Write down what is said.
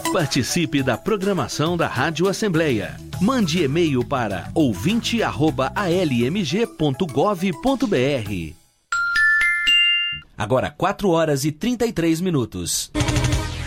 Participe da programação da Rádio Assembleia. Mande e-mail para ouvinte@almg.gov.br. Agora 4 horas e 33 minutos.